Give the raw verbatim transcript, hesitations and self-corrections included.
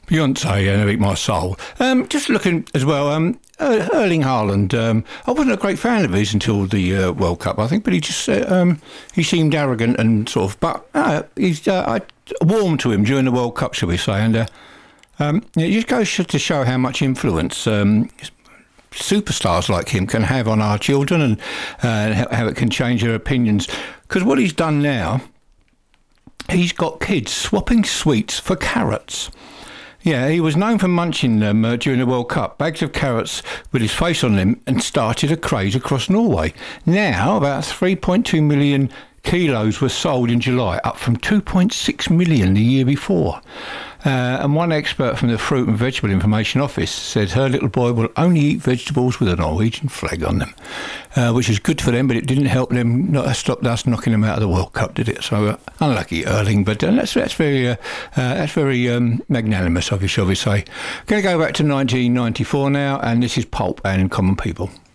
Beyonce and Eat My Soul. Um, just looking as well, um, uh, Erling Haaland. Um, I wasn't a great fan of his until the uh, World Cup, I think, but he just uh, um, he seemed arrogant and sort of. But uh, he's uh, I warmed to him during the World Cup, shall we say? And uh, um, it just goes to show how much influence Um, superstars like him can have on our children, and uh, how it can change their opinions. Because what he's done now, he's got kids swapping sweets for carrots. Yeah, he was known for munching them uh, during the World Cup, bags of carrots with his face on them, and started a craze across Norway. Now, about three point two million kilos were sold in July, up from two point six million the year before. Uh, and one expert from the Fruit and Vegetable Information Office said her little boy will only eat vegetables with a Norwegian flag on them, uh, which is good for them, but it didn't help them, not stop us knocking them out of the World Cup, did it? So uh, unlucky, Erling, but uh, that's that's very uh, uh, that's very um, magnanimous of you, shall we say. Going to go back to nineteen ninety-four now, and this is Pulp and Common People.